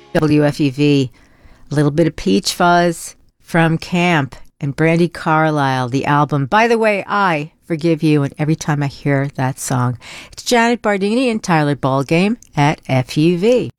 WFUV. A little bit of Peach Fuzz from Camp and Brandy Carlisle, the album. By the way, I forgive you, and every time I hear that song. It's Janet Bardini and Tyler Ballgame at FUV.